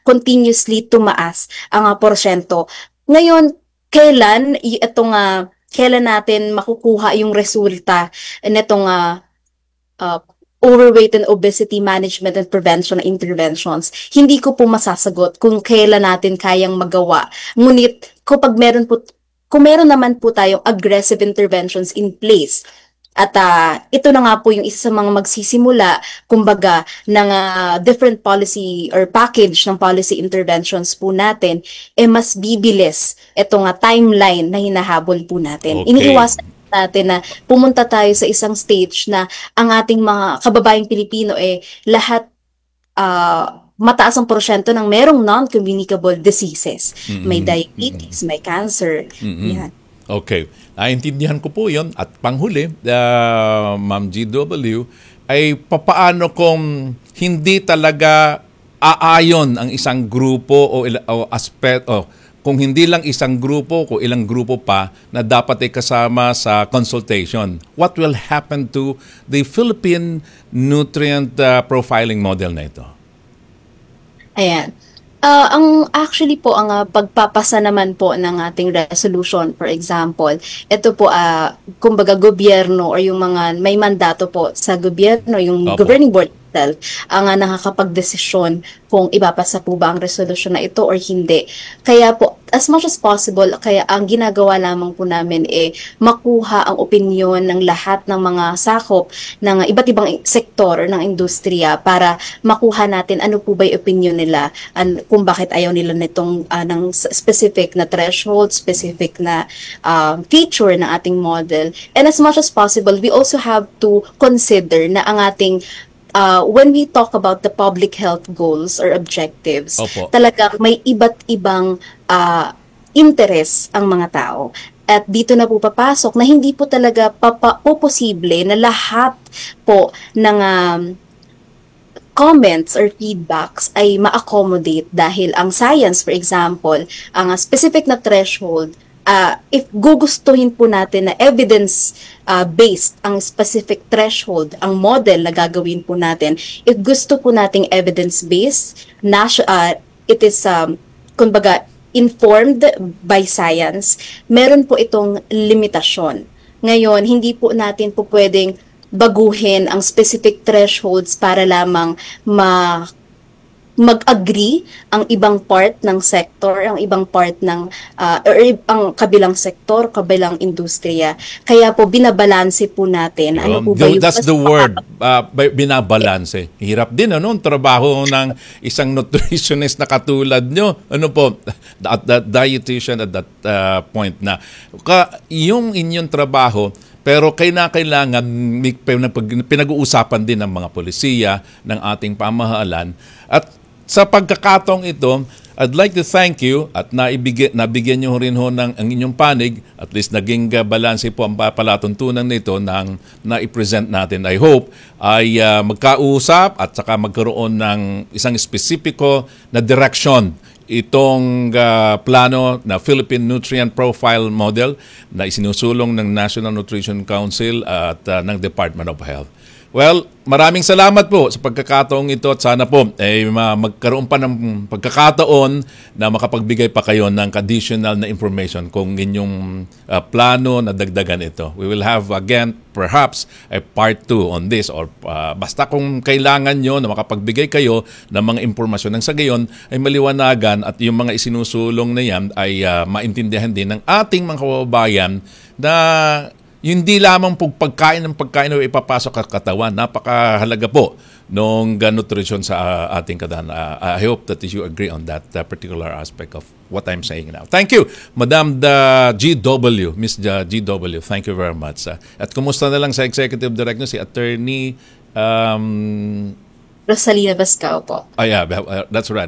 continuously tumaas ang porsyento. Ngayon, kailan natin makukuha yung resulta nitong uh, overweight and obesity management and prevention na interventions? Hindi ko po masasagot kung kailan natin kayang magawa. Ngunit kung meron naman po tayong aggressive interventions in place, at ito na nga po yung isa sa mga magsisimula, kumbaga, ng different policy or package ng policy interventions po natin, mas bibilis itong timeline na hinahabol po natin. Okay. Iniiwasan natin na pumunta tayo sa isang stage na ang ating mga kababayang Pilipino lahat mataas ang porsyento ng merong non-communicable diseases. May diabetes, may cancer. Yan. Okay. Naintindihan ko po yon. At panghuli, Ma'am GW, ay papaano kung hindi talaga aayon ang isang grupo o kung hindi lang isang grupo, kung ilang grupo pa na dapat ay kasama sa consultation. What will happen to the Philippine nutrient profiling model na ito? Ayan. Actually po, ang pagpapasa naman po ng ating resolution, for example, ito po, kumbaga gobyerno or yung mga may mandato po sa gobyerno, yung Opo. governing board itself, ang nakakapagdesisyon kung ipapasa po ba ang resolution na ito or hindi. Kaya po, as much as possible, kaya ang ginagawa lamang po namin makuha ang opinyon ng lahat ng mga sakop ng iba't ibang sektor ng industriya para makuha natin ano po ba yung opinion nila, kung bakit ayaw nila nitong ng specific na threshold, specific na feature ng ating model. And as much as possible, we also have to consider na ang ating when we talk about the public health goals or objectives, Opo. talagang may iba't ibang interest ang mga tao. At dito na po papasok na hindi po talaga po posible na lahat po ng comments or feedbacks ay ma-accommodate dahil ang science, for example, ang specific na threshold, if gugustuhin po natin na evidence-based ang specific threshold, ang model na gagawin po natin, if gusto po nating evidence-based, it is, kumbaga, informed by science, meron po itong limitasyon. Ngayon, hindi po natin po pwedeng baguhin ang specific thresholds para lamang mag-agree ang ibang part ng sector, ang ibang part ng ang kabilang sektor, kabilang industriya. Kaya po binabalanse po natin ano po ba yung That's the word, binabalanse. Hirap din ang trabaho ng isang nutritionist na katulad nyo. Ano po, that dietitian at that point na yung inyong trabaho, pero kailangan pinag-uusapan din ng mga polisiya, ng ating pamahalaan. At sa pagkakataong ito, I'd like to thank you at nabigyan nyo rin ho ng ang inyong panig. At least naging balanse po ang palatuntunan nito ng na-present natin. I hope ay magkausap at saka magkaroon ng isang spesipiko na direksyon itong plano na Philippine Nutrient Profile Model na isinusulong ng National Nutrition Council at ng Department of Health. Well, maraming salamat po sa pagkakataong ito at sana po magkaroon pa ng pagkakataon na makapagbigay pa kayo ng additional na information kung inyong plano na dagdagan ito. We will have again perhaps a part 2 on this or basta kung kailangan nyo na makapagbigay kayo ng mga impormasyon ng sa gayon ay maliwanagan at yung mga isinusulong na yan ay maintindihan din ng ating mga kababayan na hindi lamang pagkain na ipapasok at katawan. Napakahalaga po ng nutrition sa ating katawan. I hope that you agree on that particular aspect of what I'm saying now. Thank you, Madam GW, Miss GW. Thank you very much. At kumusta na lang sa Executive Director si Attorney Rosalina Bascao po. Yeah, that's right.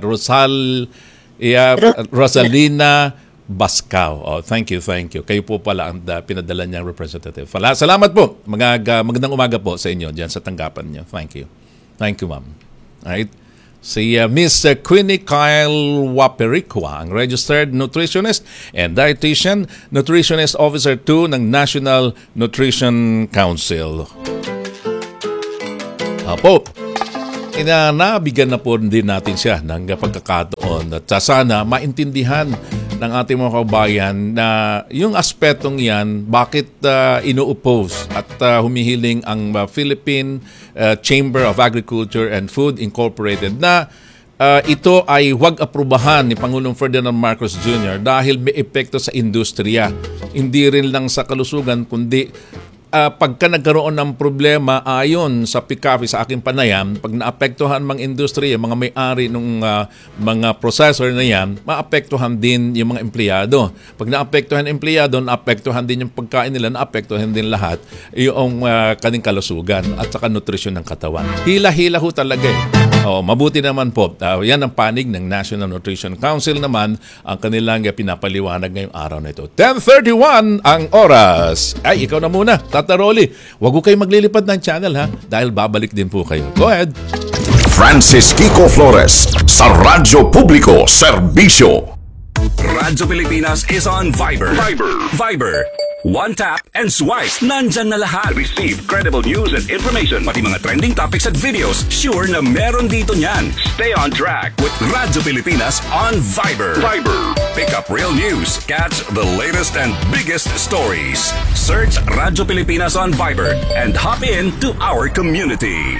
Rosalina Bascao. Oh, thank you. Kayo po pala ang pinadala niyang representative. Salamat po. Magandang umaga po sa inyo diyan sa tanggapan niyo. Thank you. Thank you, ma'am. Right? Si Miss Queenie Kyle Wapericua, ang registered nutritionist and dietitian, nutritionist officer 2 ng National Nutrition Council. Apo. nabigyan na po din natin siya ng pagkakataon at sana maintindihan ng ating mga kabayan na yung aspetong yan, bakit ino-oppose at humihiling ang Philippine Chamber of Agriculture and Food Incorporated na ito ay huwag aprubahan ni Pangulong Ferdinand Marcos Jr. dahil may epekto sa industriya. Hindi rin lang sa kalusugan kundi pagka nagkaroon ng problema ayon sa PICAFI sa aking panayam, pag naapektuhan mga industriya, mga may-ari ng mga processor na yan, maapektuhan din yung mga empleyado. Pag naapektuhan ang empleyado, naapektuhan din yung pagkain nila, naapektuhan din lahat yung kaning kalusugan at saka nutrisyon ng katawan. Hila-hila ho talaga eh. Mabuti naman po. Yan ang panig ng National Nutrition Council naman ang kanilang pinapaliwanag ngayong araw na ito. 10:31 ang oras. Ay, ikaw na muna, Tata Rolly. Huwag ko kayo maglilipad ng channel ha dahil babalik din po kayo. Go ahead. Francis Kiko Flores sa Radyo Publiko Serbisyo. Radyo Pilipinas is on Viber. Viber. One tap and swipe. Nandyan na lahat. Receive credible news and information. Pati mga trending topics at videos. Sure na meron dito niyan. Stay on track with Radyo Pilipinas on Viber. Pick up real news. Catch the latest and biggest stories. Search Radyo Pilipinas on Viber and hop in to our community.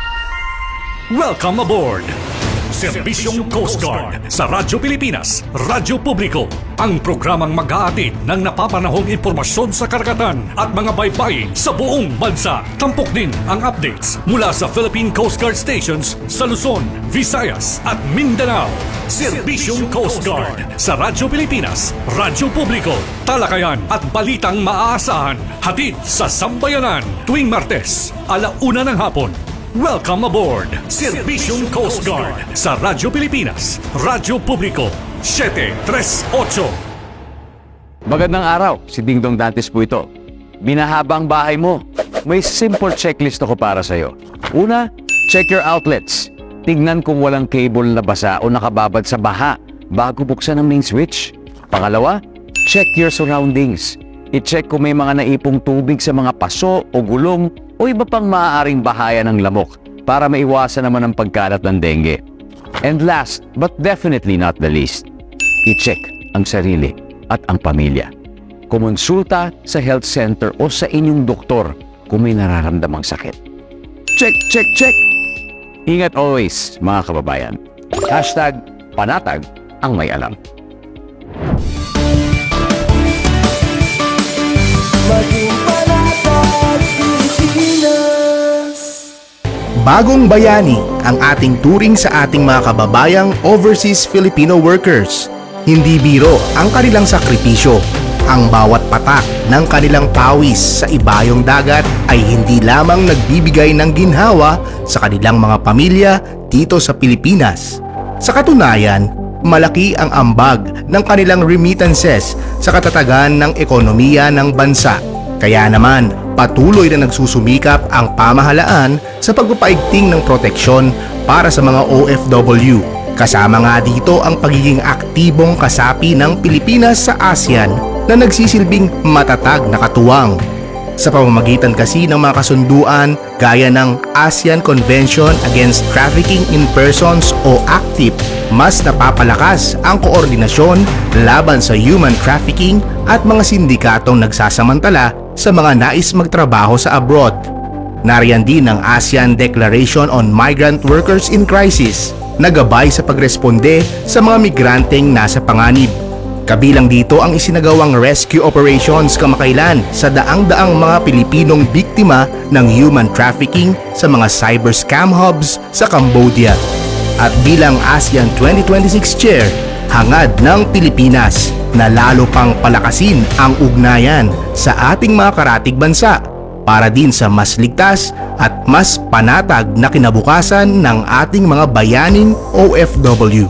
Welcome aboard! Serbisyong Coast Guard sa Radyo Pilipinas, Radyo Publiko, ang programang mag-aatid ng napapanahong impormasyon sa karagatan at mga baybayin sa buong bansa. Tampok din ang updates mula sa Philippine Coast Guard stations sa Luzon, Visayas at Mindanao. Serbisyong Coast Guard sa Radyo Pilipinas, Radyo Publiko, talakayan at balitang maaasahan, hatid sa sambayanan tuwing Martes, 1:00 ng hapon. Welcome aboard! Serbisyong Coast Guard sa Radyo Pilipinas, Radyo Publiko, 738. Magandang araw, si Dingdong Dantes po ito. Binahaba ang bahay mo. May simple checklist ako para sa'yo. Una, check your outlets. Tignan kung walang cable na basa o nakababad sa baha bago buksan ang main switch. Pangalawa, check your surroundings. I-check kung may mga naipong tubig sa mga paso o gulong o iba pang maaaring bahaya ng lamok para maiwasan naman ang pagkalat ng dengue. And last, but definitely not the least, i-check ang sarili at ang pamilya. Kumonsulta sa health center o sa inyong doktor kung may nararamdamang sakit. Check, check, check! Ingat always, mga kababayan. #panatag ang may alam. Bagong bayani ang ating turing sa ating mga kababayang overseas Filipino workers. Hindi biro ang kanilang sakripisyo. Ang bawat patak ng kanilang pawis sa ibayong dagat ay hindi lamang nagbibigay ng ginhawa sa kanilang mga pamilya dito sa Pilipinas. Sa katunayan, malaki ang ambag ng kanilang remittances sa katatagan ng ekonomiya ng bansa. Kaya naman, patuloy na nagsusumikap ang pamahalaan sa pagpapaigting ng proteksyon para sa mga OFW. Kasama nga dito ang pagiging aktibong kasapi ng Pilipinas sa ASEAN na nagsisilbing matatag na katuwang. Sa pamamagitan kasi ng mga kasunduan gaya ng ASEAN Convention Against Trafficking in Persons o ACTIP, mas napapalakas ang koordinasyon laban sa human trafficking at mga sindikatong nagsasamantala sa mga nais magtrabaho sa abroad. Nariyan din ang ASEAN Declaration on Migrant Workers in Crisis na gabay sa pagresponde sa mga migranteng nasa panganib. Kabilang dito ang isinagawang rescue operations kamakailan sa daang-daang mga Pilipinong biktima ng human trafficking sa mga cyber scam hubs sa Cambodia. At bilang ASEAN 2026 Chair, hangad ng Pilipinas na lalo pang palakasin ang ugnayan sa ating mga karatig bansa para din sa mas ligtas at mas panatag na kinabukasan ng ating mga bayaning OFW.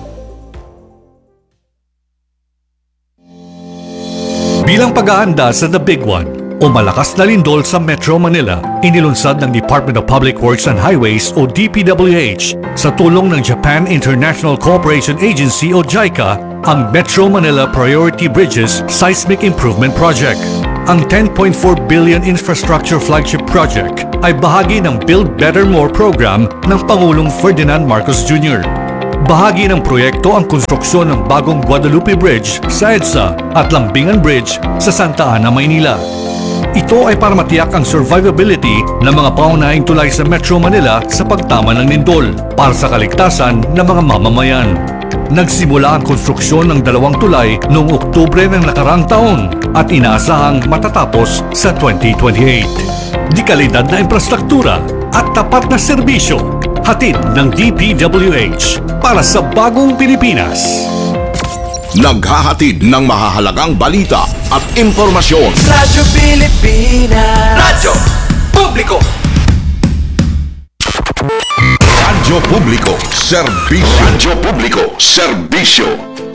Bilang pag-aanda sa The Big One o malakas na lindol sa Metro Manila, inilunsad ng Department of Public Works and Highways o DPWH sa tulong ng Japan International Cooperation Agency o JICA ang Metro Manila Priority Bridges Seismic Improvement Project. Ang 10.4 billion infrastructure flagship project ay bahagi ng Build Better More program ng Pangulong Ferdinand Marcos Jr. Bahagi ng proyekto ang konstruksyon ng bagong Guadalupe Bridge sa EDSA at Lambingan Bridge sa Santa Ana, Maynila. Ito ay para matiyak ang survivability ng mga pangunahing tulay sa Metro Manila sa pagtama ng lindol para sa kaligtasan ng mga mamamayan. Nagsimula ang konstruksyon ng 2 tulay noong Oktubre ng nakarang taon at inaasahang matatapos sa 2028. Di kalidad na infrastruktura at tapat na serbisyo, hatid ng DPWH para sa bagong Pilipinas. Naghahatid ng mahahalagang balita at impormasyon. Radyo Pilipinas. Radyo Publiko. Radyo Publiko, serbisyo. Radyo Publiko, serbisyo.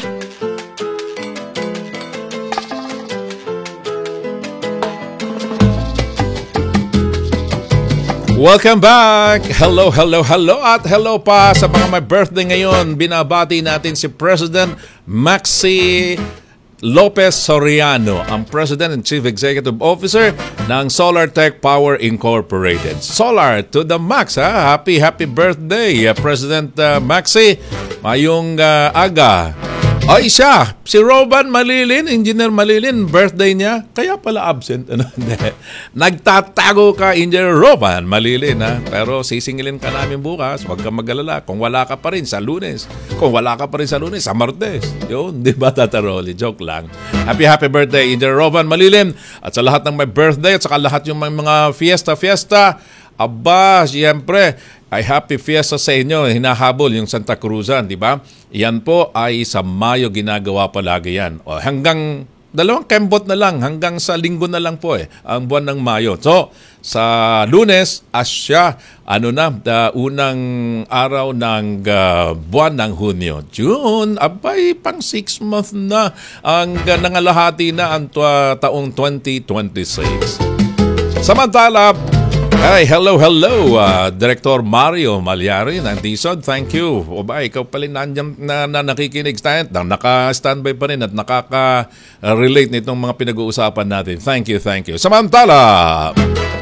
Welcome back! Hello, hello, hello at hello pa sa mga may birthday ngayon. Binabati natin si President Maxi Lopez Soriano, ang President and Chief Executive Officer ng Solar Tech Power Incorporated. Solar to the max, ha? Happy birthday, President Maxi. Mayong aga. Ay siya, si Roban Malilin, Engineer Malilin, birthday niya, kaya pala absent. Nagtatago ka, Engineer Roban Malilin, ha? Pero sisingilin ka namin bukas, huwag kang mag-alala. Kung wala ka pa rin sa Lunes, kung wala ka pa rin sa Lunes, sa Martes. Yun, di ba, Tata Rolly? Joke lang. Happy birthday, Engineer Roban Malilin. At sa lahat ng may birthday, at saka lahat yung mga fiesta, aba, siyempre, ay happy fiesta sa inyo. Hinahabol yung Santa Cruzan, di ba? Yan po ay sa Mayo ginagawa palagi yan. O, hanggang 2 kembot na lang, hanggang sa linggo na lang po ang buwan ng Mayo. So, sa Lunes, asya, unang araw ng buwan ng Hunyo. June, abay, pang 6 month na ang nangalahati na ang taong 2026. Samantala, ay, hello, Director Mario Malyari ng DSOD, thank you. O ba, ikaw pala nandiyan na nakikinig, naka-standby pa rin at nakaka-relate nitong mga pinag-uusapan natin. Thank you. Samantala!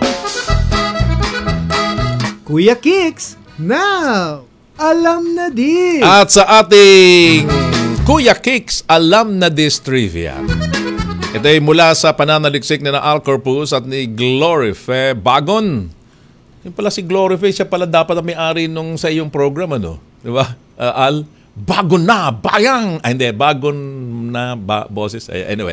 Kuya Kicks, now, alam na din. At sa ating Kuya Kicks, alam na this trivia. Ito ay mula sa pananaliksik ni na Al Corpus at ni Glorife Bagon. Yung pala si Glorife, siya pala dapat ang may-ari nung sa iyong program, ano? Di ba? Al, bagon na, bayang! Ay, hindi, bagon na boses. Anyway,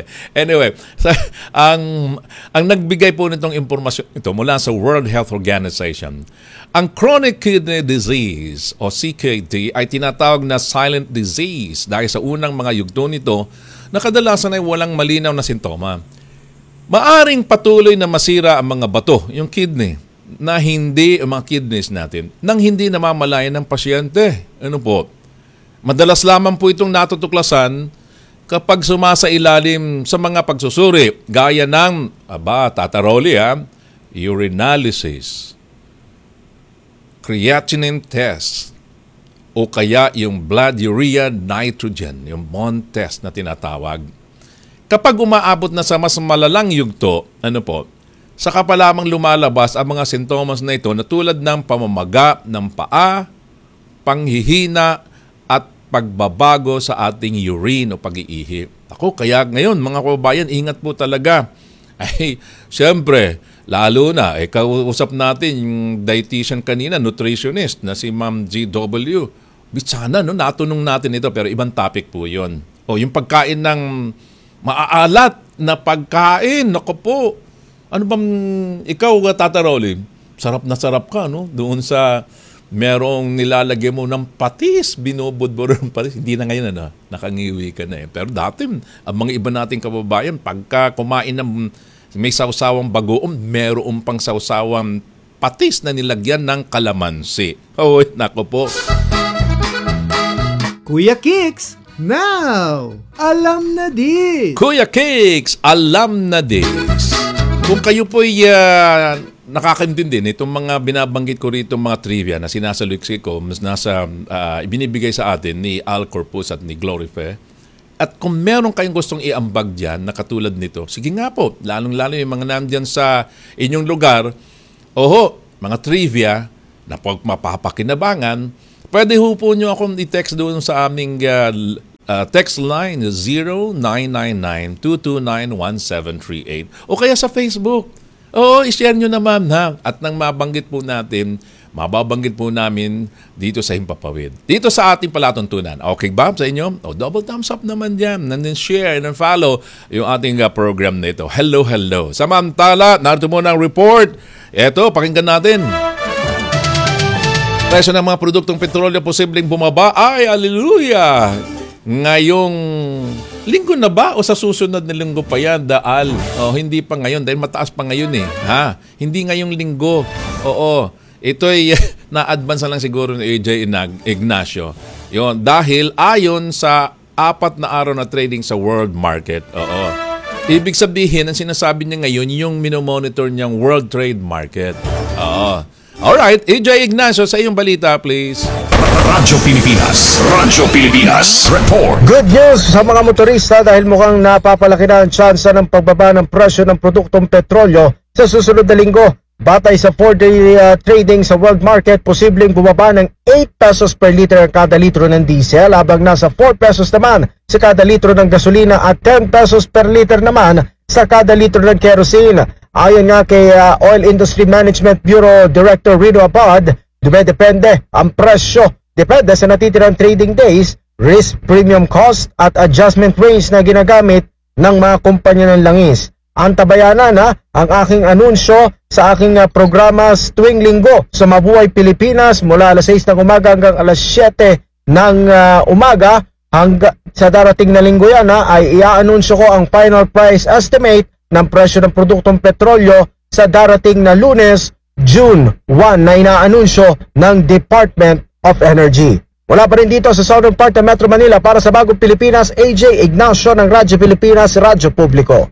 ang nagbigay po nitong impormasyon ito mula sa World Health Organization. Ang chronic kidney disease o CKD ay tinatawag na silent disease dahil sa unang mga yugto nito na kadalasan ay walang malinaw na sintoma. Maaring patuloy na masira ang mga bato, yung kidney, na hindi, ang mga kidneys natin, nang hindi namamalayan ng pasyente. Ano po? Madalas lamang po itong natutuklasan kapag sumasailalim sa mga pagsusuri, gaya ng, Tata Rolly, urinalysis, creatinine test, o kaya yung blood urea nitrogen, yung MON test na tinatawag. Kapag umaabot na sa mas malalang yugto, saka pa lamang lumalabas ang mga sintomas na ito na tulad ng pamamaga ng paa, panghihina, at pagbabago sa ating urine o pag-iihi. Kaya ngayon mga kababayan, ingat po talaga. Ay, siyempre, lalo na, kausap natin yung dietitian kanina, nutritionist na si Ma'am GW. Sana, natunong natin ito, pero ibang topic po yun. Yung pagkain ng maaalat na pagkain, naku po. Ano bang, ikaw, Tata Rolly, sarap na sarap ka, doon sa merong nilalagay mo ng patis, binubudburo ng patis. Hindi na ngayon, nakangiwi ka na . Pero dati, ang mga iba nating kababayan, pagka kumain ng may sawsawang bagoong, meron pang sawsawang patis na nilagyan ng kalamansi. Naku po. Kuya Kicks, now, alam na din. Kuya Kicks, alam na this. Kung kayo po'y nakakaintindi itong mga binabanggit ko rito, mga trivia na sinasaliksik ko, ibinibigay sa atin ni Al Corpus at ni Glorife, at kung meron kayong gustong iambag dyan na katulad nito, sige nga po, lalong-lalo yung mga nandyan sa inyong lugar, Oho, mga trivia na pag mapapakinabangan, pwede ho po nyo akong i-text doon sa aming text line 0999-229-1738 o kaya sa Facebook. Oo, i-share nyo naman ha. At nang mabanggit po natin, mababanggit po namin dito sa Himpapawid. Dito sa ating palatuntunan. Okay ba sa inyo? Double thumbs up naman dyan. And then share and follow yung ating program na ito. Hello, hello. Samantala, narito muna ang report. Eto, pakinggan natin. Presyo ng mga produktong petrolyo posibleng bumaba. Ay, hallelujah! Ngayong linggo na ba o sa susunod na linggo pa yan, Daal? Hindi pa ngayon dahil mataas pa ngayon eh. Ha? Hindi ngayong linggo. Oo. Ito'y na-advance lang siguro ni AJ Ignacio. Yon, dahil ayon sa 4 na araw na trading sa world market. Oo. Ibig sabihin, ang sinasabi niya ngayon, yung minomonitor niyang world trade market. Oo. Alright, AJ Ignacio, sa iyong balita, please. Radyo Pilipinas. Radyo Pilipinas. Report. Good news sa mga motorista dahil mukhang napapalaki na ang tsansa ng pagbaba ng presyo ng produktong petrolyo sa susunod na linggo. Batay sa 4-day trading sa world market, posibleng bumaba ng 8 pesos per liter ang kada litro ng diesel habang nasa 4 pesos naman sa kada litro ng gasolina at 10 pesos per liter naman sa kada litro ng kerosene. Ayon nga kay Oil Industry Management Bureau Director Rino Abad, dumedepende ang presyo. Depende sa natitirang trading days, risk premium cost at adjustment range na ginagamit ng mga kumpanya ng langis. Antabayanan ang aking anunsyo sa aking programa tuwing linggo sa Mabuhay Pilipinas mula alas 6 ng umaga hanggang alas 7 ng umaga. Sa darating na linggo yan ay i-anunsyo ko ang final price estimate ng presyo ng produktong petrolyo sa darating na Lunes, June 1 na inaanunsyo ng Department of Energy. Wala pa rin dito sa southern part ng Metro Manila para sa Bagong Pilipinas, AJ Ignacio ng Radyo Pilipinas, Radyo Publiko.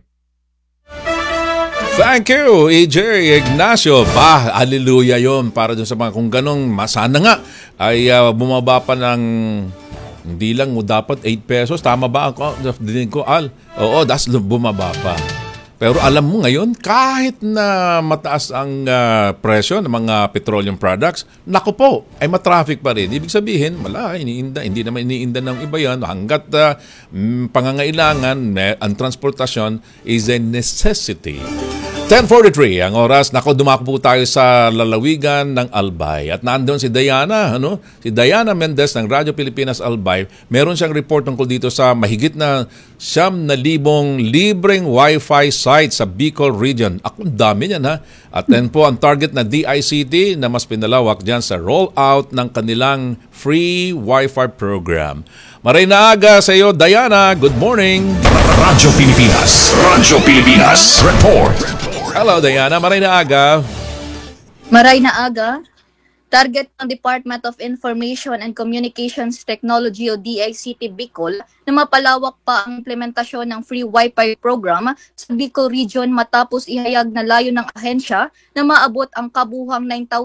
Thank you, AJ Ignacio. Hallelujah yun. Para dun sa mga kung ganong, sana nga ay bumaba pa ng hindi lang mo dapat 8 pesos. Tama ba ako? Dinig ko, Al. Oo, das bumaba pa. Pero alam mo ngayon, kahit na mataas ang presyo ng mga petroleum products, naku po, ay matraffic pa rin. Ibig sabihin, hindi naman iniinda ng iba yan. Hanggat pangangailangan, ang transportasyon is a necessity. 10:43 ang oras. Nako, dumako po tayo sa lalawigan ng Albay. At nandun si Diana, si Diana Mendez ng Radyo Pilipinas Albay. Meron siyang report tungkol dito sa mahigit na 9,000 libreng Wi-Fi sites sa Bicol region. Ang dami niyan ha. At then po ang target na DICT na mas pinalawak dyan sa rollout ng kanilang free Wi-Fi program. Maray na aga sa iyo, Diana. Good morning. Radyo Pilipinas. Radyo Pilipinas. Report. Hello, Diana. Maray na aga. Maray na aga. Target ng Department of Information and Communications Technology o DICT Bicol na mapalawak pa ang implementasyon ng free Wi-Fi program sa Bicol region matapos ihayag na layo ng ahensya na maabot ang kabuhang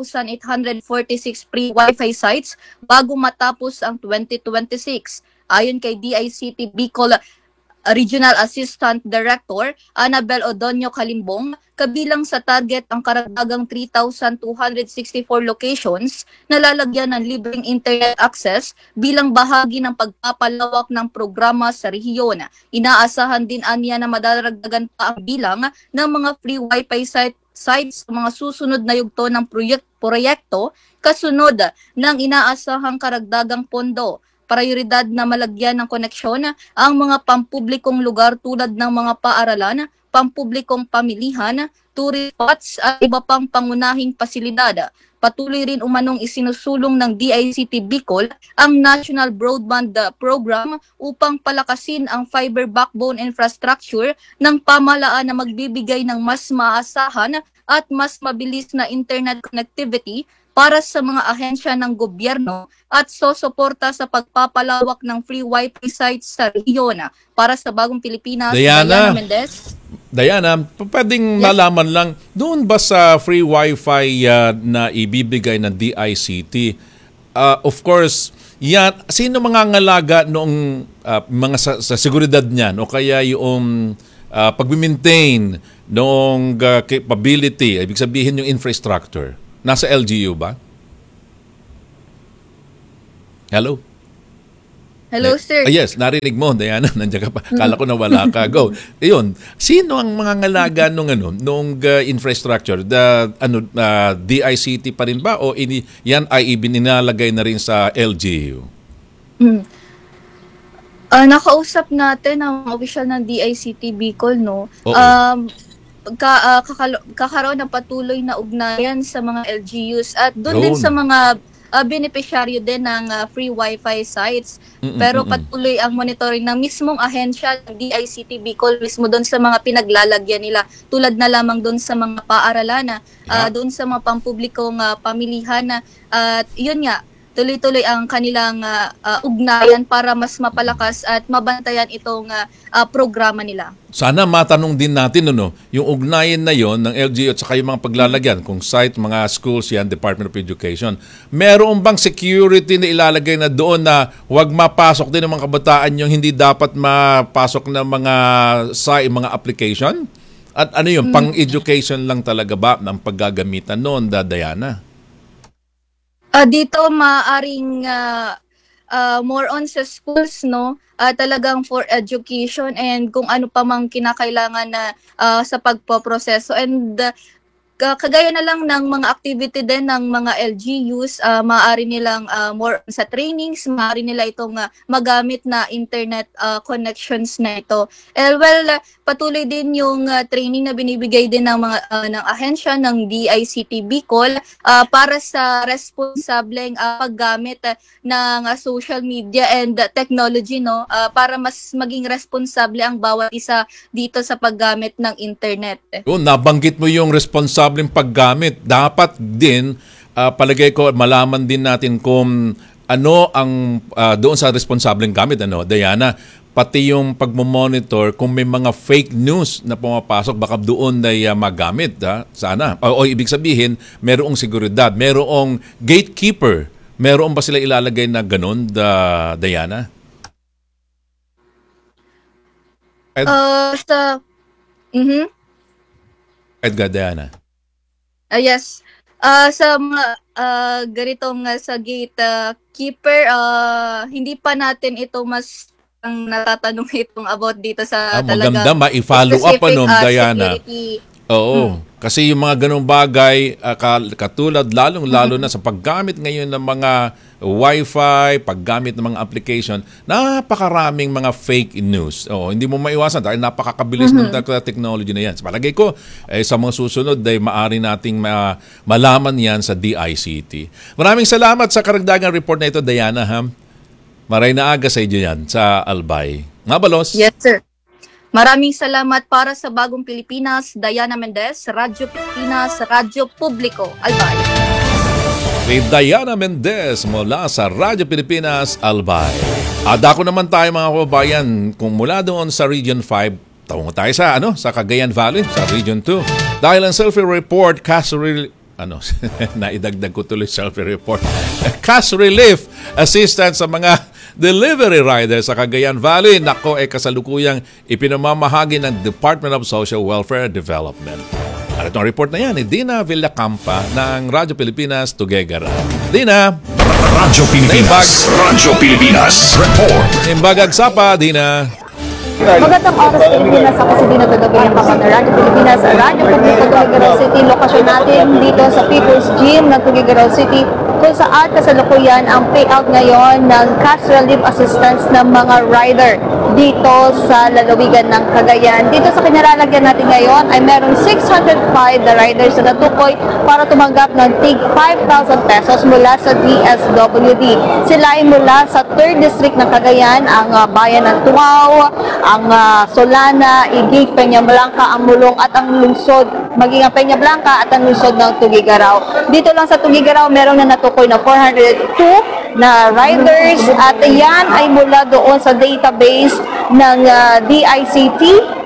9,846 free Wi-Fi sites bago matapos ang 2026. Ayon kay DICT Bicol Regional Assistant Director Annabel Odonio Kalimbong, kabilang sa target ang karagdagang 3,264 locations na lalagyan ng libreng internet access bilang bahagi ng pagpapalawak ng programa sa rehiyon. Inaasahan din aniya na madaragdagan pa ang bilang ng mga free Wi-Fi sites sa mga susunod na yugto ng proyekto kasunod ng inaasahang karagdagang pondo. Prioridad na malagyan ng koneksyon ang mga pampublikong lugar tulad ng mga paaralan, pampublikong pamilihan, tourist spots at iba pang pangunahing pasilidad. Patuloy rin umanong isinusulong ng DICT Bicol ang National Broadband Program upang palakasin ang fiber backbone infrastructure ng pamahalaan na magbibigay ng mas maasahan at mas mabilis na internet connectivity para sa mga ahensya ng gobyerno at sosuporta sa pagpapalawak ng free Wi-Fi sites sa rehiyon. Para sa Bagong Pilipinas, Diana Mendez. Diana, pwedeng malaman lang, doon ba sa free Wi-Fi na ibibigay ng DICT, of course, yan, sino mga ngalaga noong mga sa seguridad niyan o kaya yung pag-maintain ng capability, ibig sabihin yung infrastructure, nasa LGU ba? Hello? Hello, sir. Yes, narinig mo, Diana, nandiyan ka pa. Kala ko nawala ka. Go. Ayun, sino ang mga ngalaga nung infrastructure? DICT pa rin ba o yan ay ibininalagay na rin sa LGU? Nakausap natin ang official ng DICT Bicol, no? Oo. Kakaroon ng patuloy na ugnayan sa mga LGUs at doon din sa mga beneficiaryo din ng free wifi sites. Pero patuloy ang monitoring ng mismong ahensya ng DICT Bicol mismo doon sa mga pinaglalagyan nila. Tulad na lamang doon sa mga paaralan, doon sa mga pampublikong pamilihan. At yun nga, tuloy-tuloy ang kanilang ugnayan para mas mapalakas at mabantayan itong programa nila. Sana matanong din natin yung ugnayan na yon ng LGU at saka yung mga paglalagyan, kung site, mga schools yan, Department of Education. Meron bang security na ilalagay na doon na huwag mapasok din ng mga kabataan yung hindi dapat mapasok ng mga application? At ano yun, pang-education lang talaga ba ng paggagamitan noon, Diana? Dito maaring more on sa schools, no? Talagang for education and kung ano pa mang kinakailangan na sa pagpoproseso. And kagaya na lang ng mga activity din ng mga LGUs, maaari nilang more sa trainings, maaari nila itong magamit na internet connections na ito. Patuloy din yung training na binibigay din ng mga ng ahensya ng DICT Bicol para sa responsableng paggamit ng social media and technology, no, para mas maging responsable ang bawat isa dito sa paggamit ng internet. Nabanggit mo yung responsableng paggamit. Dapat din, palagay ko, malaman din natin kung ano ang doon sa responsableng gamit, Diana, pati yung pagmomonitor kung may mga fake news na pumapasok, baka doon ay magamit. Sana. O ibig sabihin, merong seguridad, merong gatekeeper. Meron ba sila ilalagay na ganun, Diana? Edgar, Diana. Yes. Sa mga ganitong sa gatekeeper, hindi pa natin ito mas ang natatanong itong about dito sa talaga. Maganda, ma-follow up Diana. Security. Oo. Kasi yung mga ganung bagay, katulad lalong-lalo na sa paggamit ngayon ng mga Wi-Fi, paggamit ng mga application, napakaraming mga fake news. Hindi mo maiwasan dahil napakakabilis ng technology na yan. Sa palagay ko, sa mga susunod ay maaari nating malaman yan sa DICT. Maraming salamat sa karagdagang report na ito, Diana. Maray na aga sa inyo yan, sa Albay. Mabalos? Yes, sir. Maraming salamat para sa Bagong Pilipinas, Diana Mendez, Radyo Pilipinas, Radyo Publiko, Albay. With Diana Mendez mula sa Radyo Pilipinas, Albay. At ako naman tayo mga kababayan, kung mula doon sa Region 5, tawag tayo sa Cagayan Valley, sa Region 2. Dahil ang selfie report, naidagdag ko tuloy selfie report. Cash relief assistance sa mga delivery riders sa Cagayan Valley. Nako, kasalukuyang ipinamamahagi ng Department of Social Welfare Development. At itong report na yan ni Dina Villacampa ng Radyo Pilipinas, Tuguegarao. Dina! Radyo Pilipinas. Radyo Pilipinas. Report. Imbagag sapa, Dina. Magandang oras Pilipinas, ako si Dina Tuguegarao ng Kapag Radyo Pilipinas, Radyo Publiko Tuguegarao City. Lokasyon natin dito sa People's Gym ng Tuguegarao City, kung saan kasalukuyan ang payout ngayon ng cash relief assistance ng mga rider dito sa lalawigan ng Cagayan. Dito sa kinalalagyan natin ngayon ay meron 605 na riders na natukoy para tumanggap ng tig 5,000 pesos mula sa DSWD. Sila ay mula sa 3rd District ng Cagayan, ang bayan ng Tuaw, ang Solana, Igig, Peña Blanca, ang Mulong at ang lungsod, maging ang Peña Blanca at ang lungsod ng Tuguegarao. Dito lang sa Tuguegarao, meron na natukoy na 402 na riders at yan ay mula doon sa database ng DICT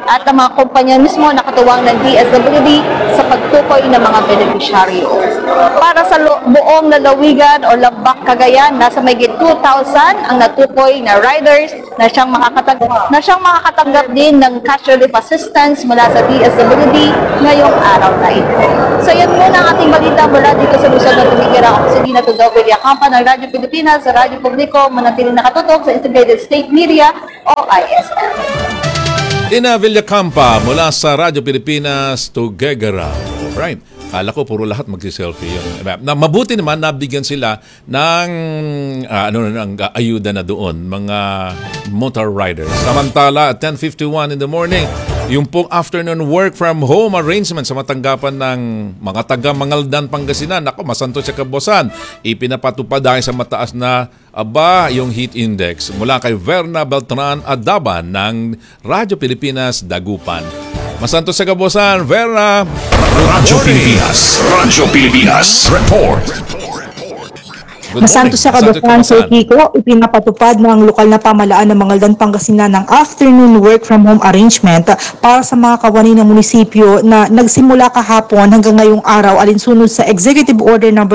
at ang mga kumpanya mismo na katuwang ng DSWD sa pagtukoy ng mga benepisyaryo. Para sa buong lalawigan o Lambak, Cagayan, nasa mahigit 2,000 ang natukoy na riders na siyang makakatanggap din ng cash relief assistance mula sa DSWD ngayong araw na ito. So yan muna ang ating balita mula dito sa Luzon ng Tumigira. Ako si Dina Tudor Villacampa ng Radyo Pilipinas sa Radyo Publiko, manatiling nakatutok sa Integrated State Media o ISM. Ina Villacampa mula sa Radyo Pilipinas to Gegara. Right. Kala ko puro lahat magsi-selfie yun. Mabuti naman nabigyan sila ng ayuda na doon, mga motor riders. Samantala, at 10:51 in the morning, yung pong afternoon work from home arrangement sa matanggapan ng mga taga-Mangaldan, Pangasinan. Ako, masanto sa kabosan. Ipinapatupad dahil sa mataas na yung heat index mula kay Verna Beltran Adaban ng Radyo Pilipinas, Dagupan. Masanto sa kabosan, Verna. Radyo Pilipinas. Radyo Pilipinas. Report. Masanto sa kabukan, Sir Kiko, ipinapatupad ng lokal na pamalaan ng Mangaldan, Pangasinan ng afternoon work from home arrangement para sa mga kawani ng munisipyo na nagsimula kahapon hanggang ngayong araw alinsunod sa Executive Order No.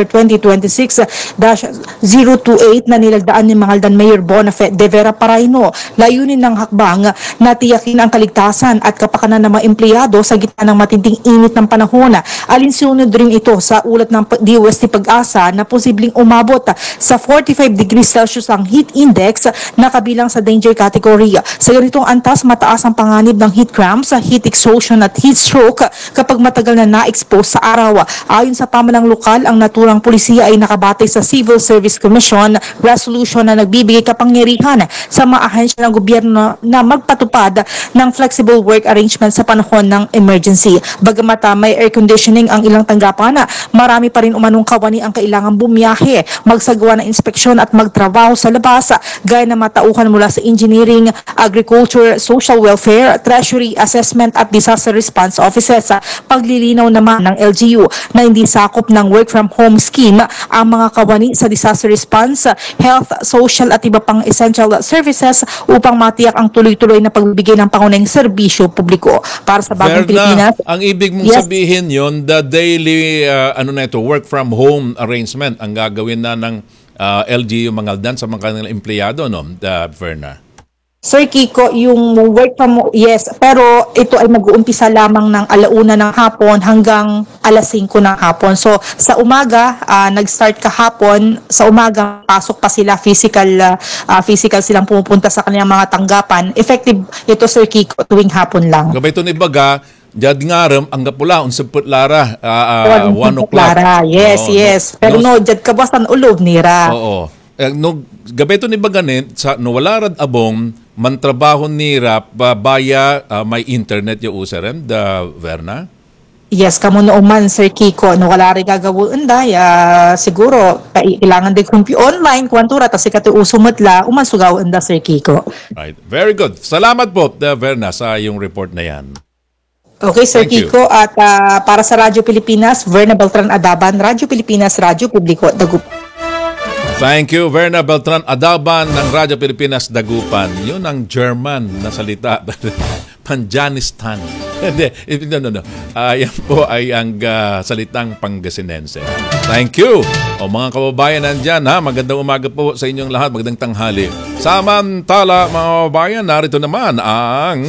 2026-028 na nilagdaan ni Mangaldan Mayor Bonafé de Vera Paraino. Layunin ng hakbang na tiyakin ang kaligtasan at kapakanan ng mga empleyado sa gitna ng matinding init ng panahon. Alinsunod rin ito sa ulat ng DOST Pag-asa na posibleng umabot sa 45 degrees Celsius ang heat index na kabilang sa danger category. Sa ganitong antas, mataas ang panganib ng heat cramps, heat exhaustion at heat stroke kapag matagal na na-expose sa araw. Ayon sa pamalang lokal, ang naturang pulisya ay nakabatay sa Civil Service Commission resolution na nagbibigay kapangyarihan sa mga ahensya ng gobyerno na magpatupad ng flexible work arrangement sa panahon ng emergency. Bagamat may air conditioning ang ilang tanggapan, marami pa rin umanong kawani ang kailangan bumiyahe, magsagawa ng inspeksyon at magtrabaho sa labas gaya na matauhan mula sa engineering, agriculture, social welfare, treasury, assessment at disaster response offices. Paglilinaw naman ng LGU na hindi sakop ng work from home scheme ang mga kawani sa disaster response, health, social at iba pang essential services upang matiyak ang tuloy-tuloy na pagbibigay ng pangunahing serbisyo publiko. Para sa Bagong Pilipinas, ang ibig mong sabihin yon, the daily work from home arrangement ang gagawin na ng LGU Mangaldan sa mga kanilang empleyado, no, Verna? Sir Kiko, yung work from yes, pero ito ay mag-uumpisa lamang ng 1:00 ng hapon hanggang 5:00 ng hapon. So sa umaga, nag-start kahapon, sa umaga pasok pa sila, physical silang pumupunta sa kanilang mga tanggapan. Effective ito, Sir Kiko, tuwing hapon lang. Gabay ito ni Baga, Jad ngaram ang gapula unsab put lara 1 o'clock. Lara, yes. Pero no, jad kabasan ulob nira. Oo. No, gabay ito ni Baganin sa no wala rad abong mantrabaho nira baya may internet yung usaran da Verna. Yes, kamo man Sir Kiko, no wala rin gagawin siguro kailangan din kumpi online kwantura tas ikati usumatla umansugaw anda Sir Kiko. Right. Very good. Salamat po Verna sa yung report na yan. Okay, Sir Kiko, at para sa Radyo Pilipinas, Verna Beltran Adaban, Radyo Pilipinas, Radyo Publiko, Dagupan. Thank you, Verna Beltran Adaban ng Radyo Pilipinas, Dagupan. Yun ang German na salita. Panjanistan. No. Yan po ay ang salitang Pangasinense. Thank you. O mga kababayan nandyan, magandang umaga po sa inyong lahat, magandang tanghali. Samantala, mga kababayan, narito naman ang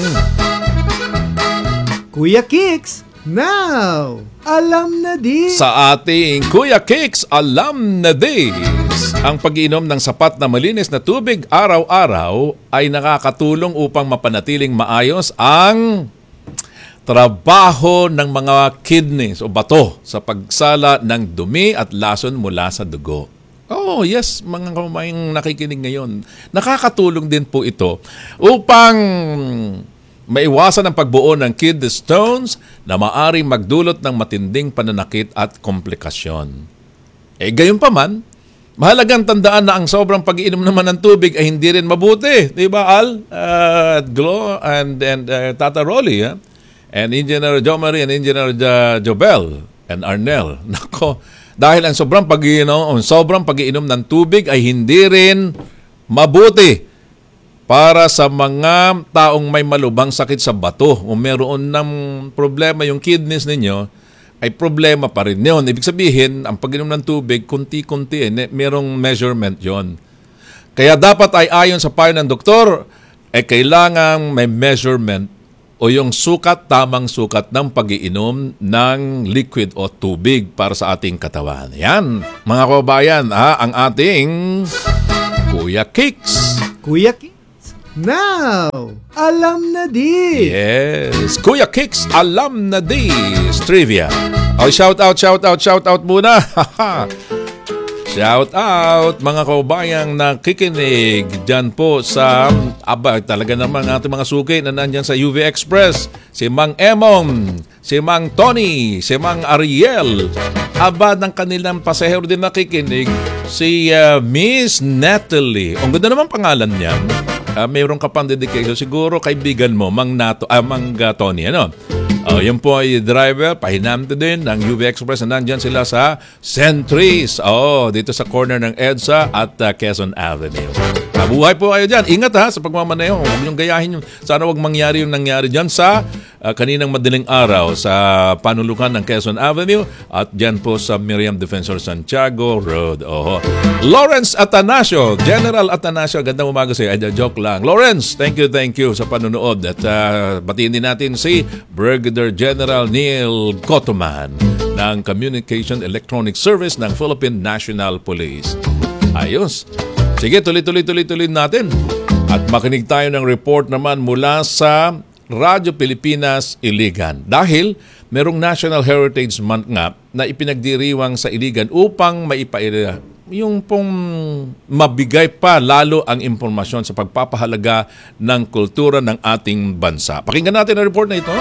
Kuya Kicks, now, alam na din. Sa ating Kuya Kicks, alam na din. Ang pag-iinom ng sapat na malinis na tubig araw-araw ay nakakatulong upang mapanatiling maayos ang trabaho ng mga kidneys o bato sa pagsala ng dumi at lason mula sa dugo. Oh, yes, mga kamayang nakikinig ngayon. Nakakatulong din po ito upang maiwasan ang pagbuo ng kidney stones na maaring magdulot ng matinding pananakit at komplikasyon. Gayon pa man, mahalagang tandaan na ang sobrang pag-iinom naman ng tubig ay hindi rin mabuti. Di ba, Al? Glo and Tata Rolly, and Engineer Jomari and Engineer Jobel and Arnel. Nako, dahil ang sobrang pag-iinom ng tubig ay hindi rin mabuti para sa mga taong may malubhang sakit sa bato o meron ng problema yung kidneys ninyo, ay problema pa rin yun. Ibig sabihin, ang pag-inom ng tubig, kunti-kunti, merong measurement yon. Kaya dapat ay ayon sa payo ng doktor, kailangan may measurement o yung sukat, tamang sukat ng pag-iinom ng liquid o tubig para sa ating katawan. Yan, mga kababayan, ang ating Kuya Kicks. Kuya Kicks, now, alam na di. Yes, Kuya Kicks, alam na this trivia. Shout out muna. Shout out mga kaubayang nakikinig dyan po sa talaga naman ating mga suki na nandyan sa UV Express. Si Mang Emong, si Mang Tony, si Mang Ariel. Ng kanilang pasahero din nakikinig, si Miss Natalie. Ang ganda naman pangalan niya. Mayroon ka pang dedication. Siguro kaibigan mo, Mang Tony, ano? Yan po ay driver, pahinamte din ng UV Express na nandyan sila sa Centris. Dito sa corner ng EDSA at Quezon Avenue. Mabuhay po kayo dyan. Ingat sa pagmamaneho. Huwag niyong gayahin yun. Sana huwag mangyari yung nangyari dyan sa kaninang madaling araw sa panulukan ng Quezon Avenue at dyan po sa Miriam Defensor Santiago Road. Lawrence Atanasio, General Atanasio, gandang umaga sa'yo. Joke lang. Lawrence, thank you sa panonood. At batiin din natin si Brigadier General Neil Cotoman ng Communication Electronic Service ng Philippine National Police. Ayos. Sige, tuloy natin. At makinig tayo ng report naman mula sa Radyo Pilipinas, Iligan. Dahil merong National Heritage Month nga na ipinagdiriwang sa Iligan upang yung pong mabigay pa lalo ang impormasyon sa pagpapahalaga ng kultura ng ating bansa. Pakinggan natin ang report na ito.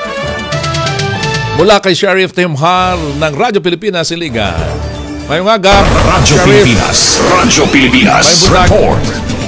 Mula kay Sheriff Tim Har ng Radyo Pilipinas, Iligan. Ngayong aga, Radyo Pilipinas Report.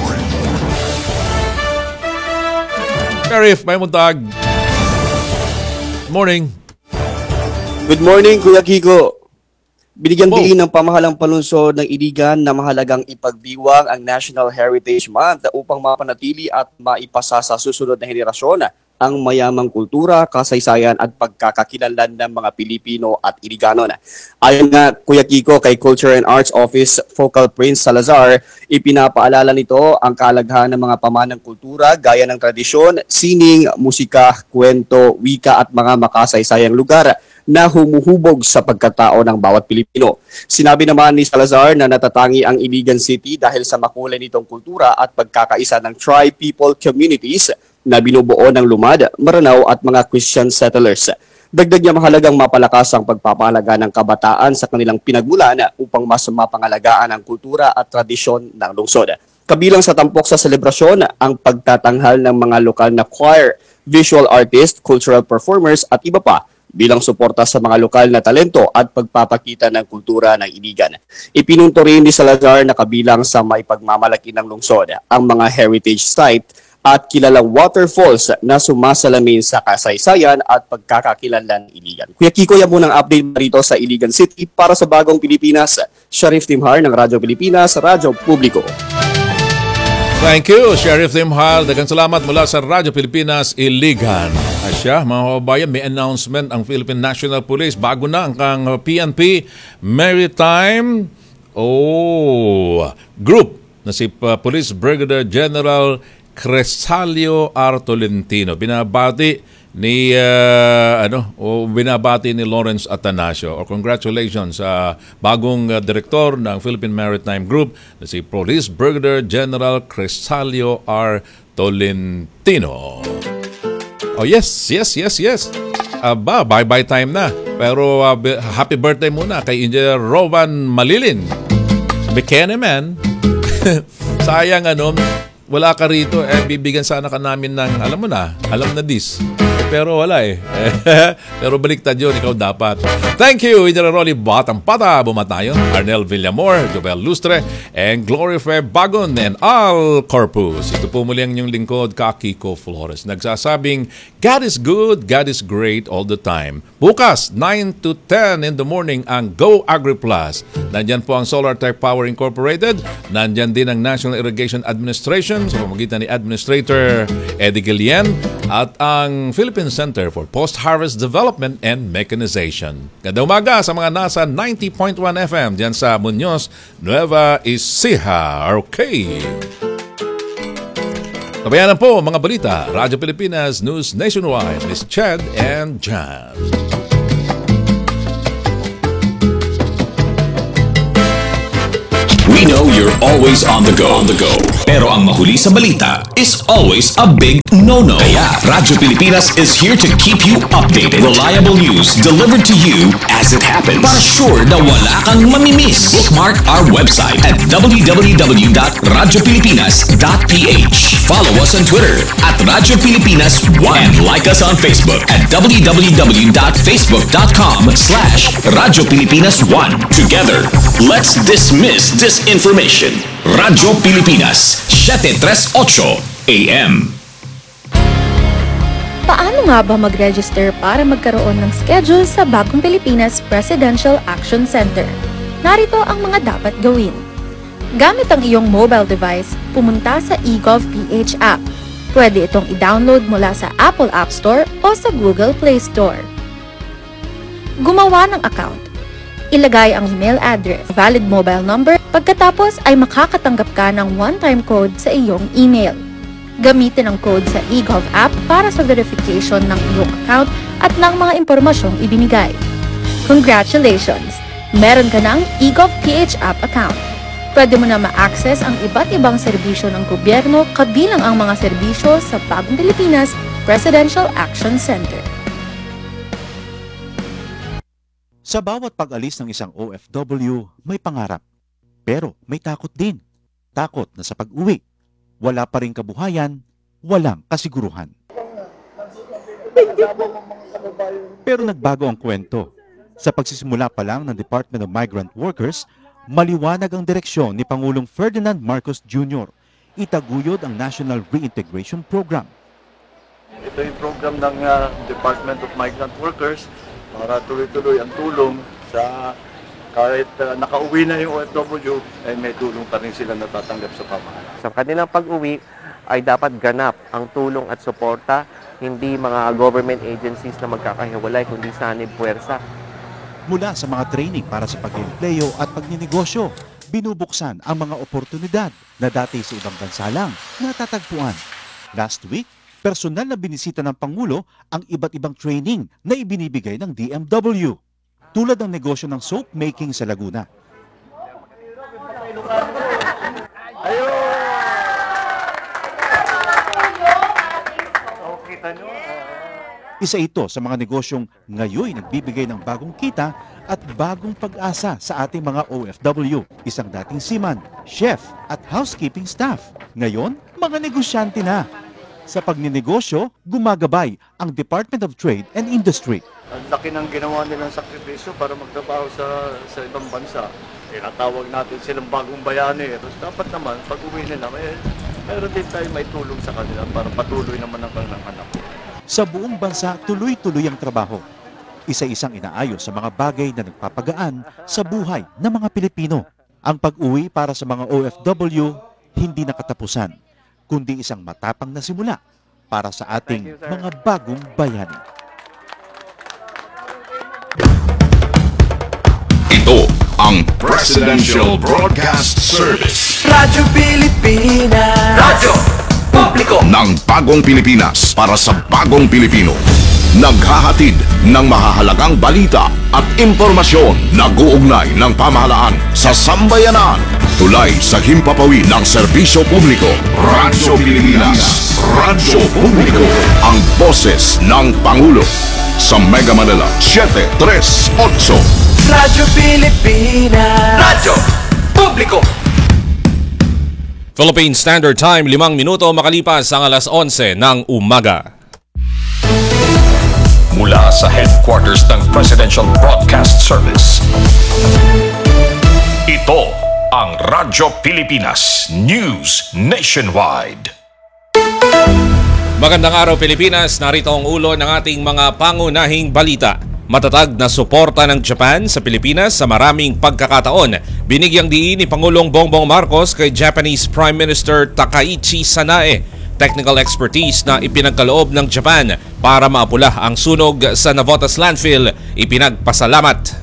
Sheriff, may muntag. Morning. Good morning, Kuya Kiko. Binigyan diin ng pamahalang panunsod ng Iligan na mahalagang ipagdiwang ang National Heritage Month upang mapanatili at maipasa sa susunod na henerasyon ang mayamang kultura, kasaysayan at pagkakakilanlan ng mga Pilipino at Iliganon. Ayon nga, Kuya Kiko, kay Culture and Arts Office Focal Prince Salazar, ipinapaalala nito ang kalaghan ng mga pamanang kultura gaya ng tradisyon, sining, musika, kwento, wika at mga makasaysayang lugar na humuhubog sa pagkatao ng bawat Pilipino. Sinabi naman ni Salazar na natatangi ang Iligan City dahil sa makulay nitong kultura at pagkakaisa ng tri-people communities na binubuo ng Lumad, Maranao at mga Christian settlers. Dagdag niya mahalagang mapalakas ang pagpapahalaga ng kabataan sa kanilang pinagmulan upang mas mapangalagaan ang kultura at tradisyon ng lungsod. Kabilang sa tampok sa selebrasyon ang pagtatanghal ng mga lokal na choir, visual artist, cultural performers at iba pa bilang suporta sa mga lokal na talento at pagpapakita ng kultura ng Iligan. Ipinunto rin ni Salazar na kabilang sa may pagmamalaki ng lungsod ang mga heritage site at kilalang waterfalls na sumasalamin sa kasaysayan at pagkakakilanlan ng Iligan. Kuya Kiko, yan muna ang update rito sa Iligan City para sa Bagong Pilipinas. Sheriff Tim Har ng Radyo Pilipinas, Radyo Publiko. Thank you, Sheriff Tim Har. Daghang salamat mula sa Radyo Pilipinas, Iligan. Asya, mga kababayan, may announcement ang Philippine National Police. Bago na ang PNP Maritime Group na si Police Brigadier General Cresalio R. Tolentino. Binabati ni Lawrence Atanasio. Congratulations sa bagong direktor ng Philippine Maritime Group na si Police Brigadier General Cresalio R. Tolentino. Yes. Bye-bye time na. Pero happy birthday muna kay Engineer Rowan Malilin. Bikini man. Sayang wala ka rito, bibigyan sana ka namin ng, alam na this. Pero wala Pero baliktad yun, ikaw dapat. Thank you, Engineer Rolly Batang-Pata, Bumatayon, Arnel Villamor, Joel Lustre, and Glory Fair Bagon, and Al Corpus. Ito po muli ang inyong lingkod, Kiko Flores. Nagsasabing, God is good, God is great all the time. Bukas, 9 to 10 in the morning, ang Go Agri Plus. Nandyan po ang Solar Tech Power Incorporated. Nandyan din ang National Irrigation Administration. Communication sa pamamagitan ni Administrator Eddie Guillen at ang Philippine Center for Post-Harvest Development and Mechanization. Ganda umaga sa mga nasa 90.1 FM diyan sa Muñoz, Nueva Ecija. Okay. Kabayanan po mga balita, Radyo Pilipinas News Nationwide, Miss Chad and Jan. We know you're always on the go. Pero ang mahuli sa balita is always a big no-no. Kaya Radyo Pilipinas is here to keep you updated. Reliable news delivered to you as it happens. Para sure na wala kang mamimiss. Bookmark our website at www.radiopilipinas.ph. Follow us on Twitter at Radyo Pilipinas 1 and like us on Facebook at www.facebook.com/Radyo Pilipinas 1. Together, let's dismiss disinformation. Radyo Pilipinas, 738 AM. Paano nga ba mag-register para magkaroon ng schedule sa Bagong Pilipinas Presidential Action Center? Narito ang mga dapat gawin. Gamit ang iyong mobile device, pumunta sa eGovPH app. Pwede itong i-download mula sa Apple App Store o sa Google Play Store. Gumawa ng account. Ilagay ang email address, valid mobile number, pagkatapos ay makakatanggap ka ng one-time code sa iyong email. Gamitin ang code sa eGov app para sa verification ng iyong account at ng mga impormasyong ibinigay. Congratulations! Meron ka ng eGovPH app account. Pwede mo na ma-access ang iba't ibang serbisyo ng gobyerno kabilang ang mga serbisyo sa Bagong Pilipinas Presidential Action Center. Sa bawat pag-alis ng isang OFW, may pangarap. Pero may takot din. Takot na sa pag-uwi, wala pa rin kabuhayan, walang kasiguruhan. Pero nagbago ang kwento. Sa pagsisimula pa lang ng Department of Migrant Workers, maliwanag ang direksyon ni Pangulong Ferdinand Marcos Jr. Itaguyod ang National Reintegration Program. Ito yung program ng Department of Migrant Workers para tuloy-tuloy ang tulong sa kahit nakauwi na yung OFW, ay may tulong pa rin sila natatanggap sa pamahalaan. Sa kanilang pag-uwi ay dapat ganap ang tulong at suporta, hindi mga government agencies na magkakahiwalay, kundi sanib puwersa. Mula sa mga training para sa pag-empleyo at pagninegosyo, binubuksan ang mga oportunidad na dati sa ibang bansa lang natatagpuan. Last week, personal na binisita ng Pangulo ang iba't ibang training na ibinibigay ng DMW. Tulad ng negosyo ng soap making sa Laguna. Isa ito sa mga negosyong ngayon nagbibigay ng bagong kita at bagong pag-asa sa ating mga OFW. Isang dating seaman, chef at housekeeping staff. Ngayon, mga negosyante na. Sa pagninegosyo, gumagabay ang Department of Trade and Industry. Ang laki ng ginawa nilang sakripisyo para magtrabaho sa ibang bansa. Tinatawag natin silang bagong bayani. Tapos dapat naman, pag uwi nila, mayroon din tayo may tulong sa kanila para patuloy naman ang kanilang anak. Sa buong bansa, tuloy-tuloy ang trabaho. Isa-isang inaayos sa mga bagay na nagpapagaan sa buhay ng mga Pilipino. Ang pag-uwi para sa mga OFW, hindi nakatapusan, kundi isang matapang na simula para sa ating mga bagong bayani. Ito ang Presidential Broadcast Service. Radyo Pilipinas. Radyo Publiko Ng Bagong Pilipinas para sa Bagong Pilipino. Naghahatid ng mahahalagang balita at impormasyon na guugnay ng pamahalaan sa sambayanan. Tulay sa himpapawid ng serbisyo publiko. Radyo Pilipinas. Radyo Publiko. Ang boses ng Pangulo. Sa Mega Manila, 738. Radyo Pilipinas. Radyo Publiko. Philippine Standard Time, 5 minuto makalipas ang alas 11 ng umaga. Mula sa headquarters ng Presidential Broadcast Service, ito ang Radyo Pilipinas News Nationwide. Magandang araw Pilipinas, narito ang ulo ng ating mga pangunahing balita. Matatag na suporta ng Japan sa Pilipinas sa maraming pagkakataon. Binigyang diin ni Pangulong Bongbong Marcos kay Japanese Prime Minister Takaichi Sanae. Technical expertise na ipinagkaloob ng Japan para maapula ang sunog sa Navotas landfill, ipinagpasalamat.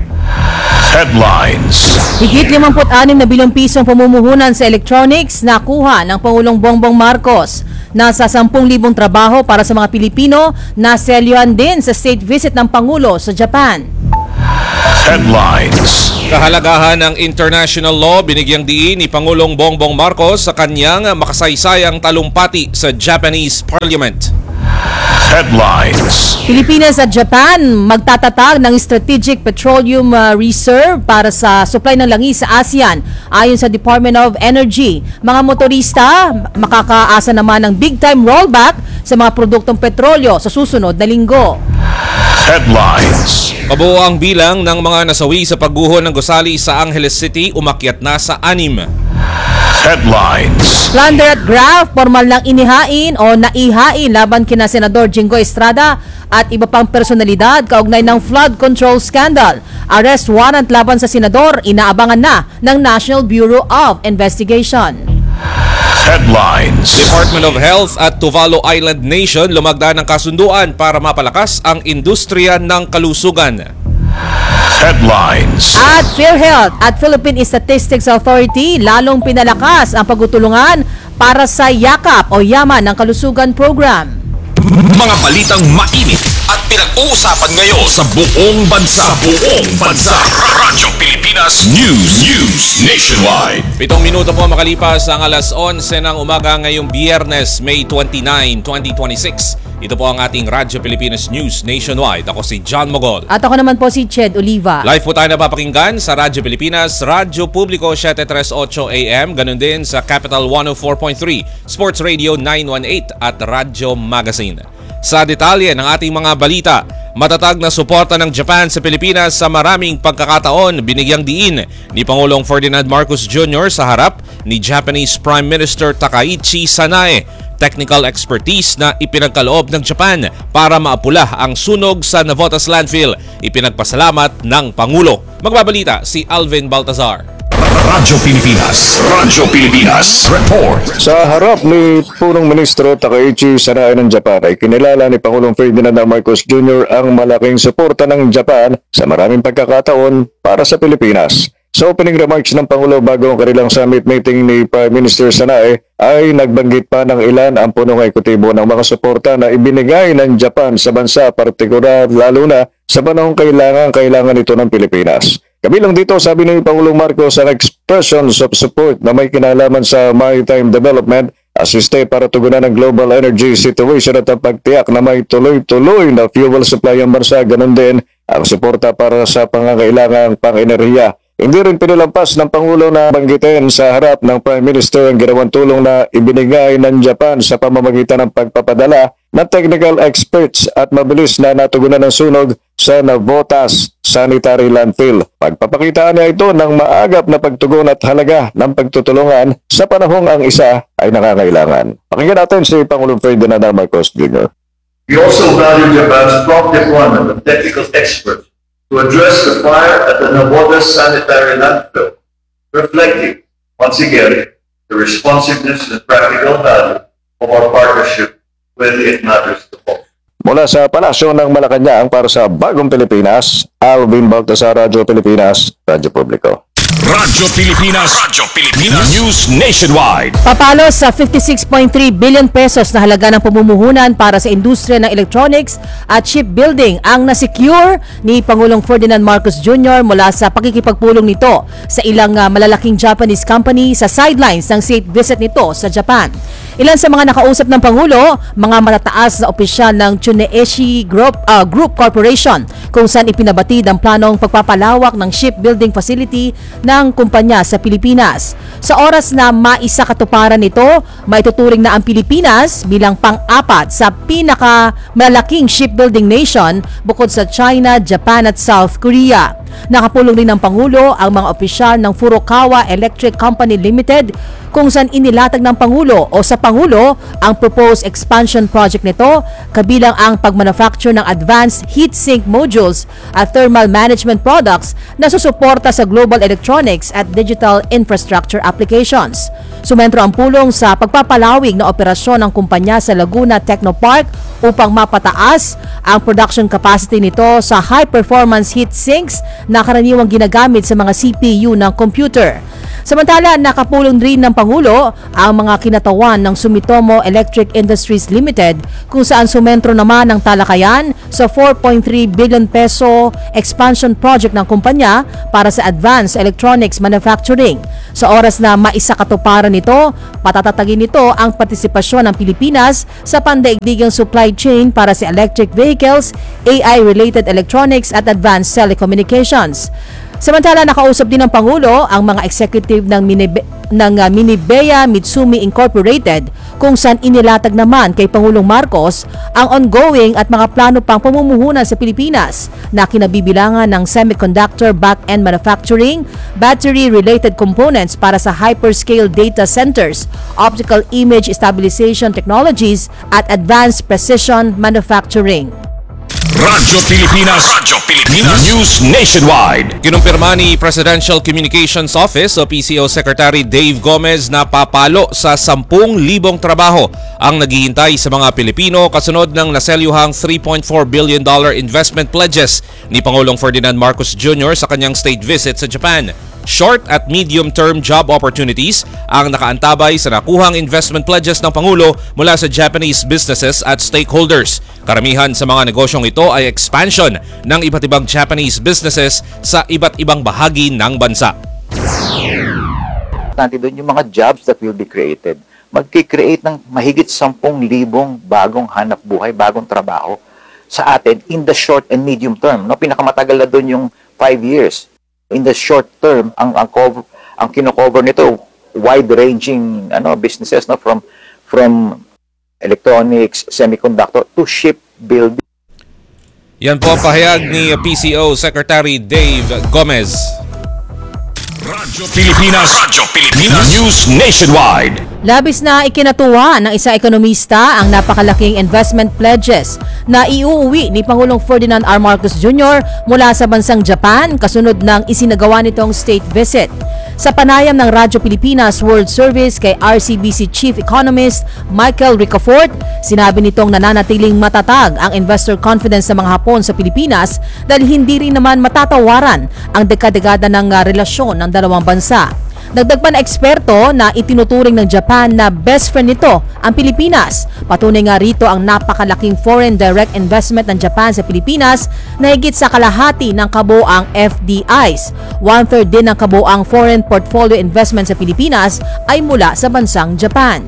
Headlines. Higit 56 na bilyong pisong pamumuhunan sa electronics nakuha ng Pangulong Bongbong Marcos. Nasa 10,000 trabaho para sa mga Pilipino na selyuhan din sa state visit ng Pangulo sa Japan. Headlines. Kahalagahan ng international law, binigyang diin ni Pangulong Bongbong Marcos sa kanyang makasaysayang talumpati sa Japanese Parliament. Headlines. Pilipinas at Japan magtatatag ng Strategic Petroleum Reserve para sa supply ng langis sa ASEAN. Ayon sa Department of Energy, mga motorista makakaasa naman ng big-time rollback sa mga produktong petrolyo sa susunod na linggo. Headlines. Mabuo ang bilang ng mga nasawi sa pagguho ng gusali sa Angeles City, umakyat na sa 6. Headlines. Plunder at graft, formal lang inihain o naihain laban kina Senador Jingo Estrada at iba pang personalidad kaugnay ng flood control scandal. Arrest warrant laban sa senador inaabangan na ng National Bureau of Investigation. Headlines. Department of Health at Tuvalu Island Nation lumagda ng kasunduan para mapalakas ang industriya ng kalusugan. Headlines. At PhilHealth at Philippine Statistics Authority lalong pinalakas ang pagtutulungan para sa YAKAP o Yaman ng Kalusugan Program. Mga balitang mainit at pinag-uusapan ngayon sa buong bansa. Radyo Pilipinas News Nationwide. 7 minuto po makalipas ang alas 11 ng umaga ngayong Biyernes, May 29, 2026. Ito po ang ating Radyo Pilipinas News Nationwide. Ako si John Mogol. At ako naman po si Ched Oliva. Live po tayo napapakinggan sa Radyo Pilipinas, Radyo Publico 738 AM, ganun din sa Capital 104.3, Sports Radio 918 at Radyo Magazine. Sa detalye ng ating mga balita, matatag na suporta ng Japan sa Pilipinas sa maraming pagkakataon, binigyang diin ni Pangulong Ferdinand Marcos Jr. sa harap ni Japanese Prime Minister Takaichi Sanae. Technical expertise na ipinagkaloob ng Japan para maapula ang sunog sa Navotas landfill, ipinagpasalamat ng Pangulo. Magbabalita si Alvin Baltazar. Radyo Pilipinas Report. Sa harap ni Punong Ministro Takaichi Sanae ng Japan ay kinilala ni Pangulong Ferdinand Marcos Jr. ang malaking suporta ng Japan sa maraming pagkakataon para sa Pilipinas. Sa opening remarks ng Pangulo bago ang kanilang summit meeting ni Prime Minister Sanae ay nagbanggit pa ng ilan ang punong ekutibo ng mga suporta na ibinigay ng Japan sa bansa, partikular lalo na sa panahong kailangan ito ng Pilipinas. Kabilang dito, sabi ni Pangulong Marcos, ang expressions of support na may kinalaman sa maritime development, asiste para tugunan ang global energy situation at ang pagtiyak na may tuloy-tuloy na fuel supply ang bansa, ganun din ang suporta para sa pangangailangang pang-enerhiya. Hindi rin pinilampas ng Pangulo na banggitin sa harap ng Prime Minister ang ginawang tulong na ibinigay ng Japan sa pamamagitan ng pagpapadala ng technical experts at mabilis na natugunan ng sunog sa Navotas Sanitary Landfill. Pagpapakitaan niya ito ng maagap na pagtugon at halaga ng pagtutulungan sa panahong ang isa ay nangangailangan. Pakinggan natin si Pangulong Ferdinand Marcos Jr. We also value Japan's prompt deployment of technical experts to address the fire at the Navotas Sanitary Landfill, reflecting, once again, the responsiveness and practical value of our partnership when it matters the most. Mula sa Palasyo ng Malacanang para sa Bagong Pilipinas, Alvin Baltazar, Radyo Pilipinas, Radyo Publico. Radyo Pilipinas News Nationwide. Papalo sa 56.3 billion pesos na halaga ng pamumuhunan para sa industriya ng electronics at shipbuilding ang nasecure ni Pangulong Ferdinand Marcos Jr. mula sa pakikipagpulong nito sa ilang malalaking Japanese company sa sidelines ng state visit nito sa Japan. Ilan sa mga nakausap ng Pangulo, mga matataas na opisyal ng Tsuneshi Group Corporation kung saan ipinabatid ang planong pagpapalawak ng shipbuilding facility ng kumpanya sa Pilipinas. Sa oras na maisakatuparan nito, maituturing na ang Pilipinas bilang pang-apat sa pinakamalaking shipbuilding nation bukod sa China, Japan at South Korea. nakapulong rin ng Pangulo ang mga opisyal ng Furukawa Electric Company Limited kung saan inilatag ng Pangulo o sa Pangulo ang proposed expansion project nito, kabilang ang pagmanufacture ng advanced heat sink modules at thermal management products na susuporta sa global electronics at digital infrastructure applications. Sumentro ang pulong sa pagpapalawig na operasyon ng kumpanya sa Laguna Technopark upang mapataas ang production capacity nito sa high-performance heat sinks na karaniwang ginagamit sa mga CPU ng computer. Samantala, nakapulong rin ng Pangulo ang mga kinatawan ng Sumitomo Electric Industries Limited kung saan sumentro naman ang talakayan sa 4.3 billion peso expansion project ng kumpanya para sa advanced electronics manufacturing. Sa oras na maisakatuparan nito, patatatagin nito ang partisipasyon ng Pilipinas sa pandaigdigang supply chain para sa electric vehicles, AI-related electronics at advanced telecommunications. Samantala, nakausap din ng Pangulo ang mga executive ng Minebea Mitsumi Incorporated kung saan inilatag naman kay Pangulong Marcos ang ongoing at mga plano pang pamumuhunan sa Pilipinas na kinabibilangan ng semiconductor back-end manufacturing, battery-related components para sa hyperscale data centers, optical image stabilization technologies at advanced precision manufacturing. Radyo Pilipinas. News Nationwide. Kinumpirma ni Presidential Communications Office o PCO Secretary Dave Gomez na papalo sa 10,000 trabaho ang naghihintay sa mga Pilipino kasunod ng naselyuhang $3.4 billion investment pledges ni Pangulong Ferdinand Marcos Jr. sa kanyang state visit sa Japan. Short at medium-term job opportunities ang nakaantabay sa nakuhang investment pledges ng Pangulo mula sa Japanese businesses at stakeholders. Karamihan sa mga negosyong ito ay expansion ng iba't ibang Japanese businesses sa iba't ibang bahagi ng bansa. Importante doon yung mga jobs that will be created. Magki-create ng mahigit 10,000 bagong hanap buhay, bagong trabaho sa atin in the short and medium term. No, pinakamatagal na doon yung 5 years. In the short term, ang kino-cover nito wide-ranging businesses, no, from electronics, semiconductor to shipbuilding. Yan po pahayag ni PCO Secretary Dave Gomez. Radyo Pilipinas. News Nationwide. Labis na ikinatuwa ng isang ekonomista ang napakalaking investment pledges na iuuwi ni Pangulong Ferdinand R. Marcos Jr. mula sa bansang Japan kasunod ng isinagawa nitong state visit. Sa panayam ng Radyo Pilipinas World Service kay RCBC Chief Economist Michael Ricafort, sinabi nitong nananatiling matatag ang investor confidence sa mga Hapon sa Pilipinas dahil hindi rin naman matatawaran ang dekada-dekada ng relasyon ng dalawang bansa. Dagdag pa na eksperto na itinuturing ng Japan na best friend nito ang Pilipinas. Patunay nga rito ang napakalaking foreign direct investment ng Japan sa Pilipinas na higit sa kalahati ng kabuoang FDIs. 1/3 din ng kabuoang foreign portfolio investment sa Pilipinas ay mula sa bansang Japan.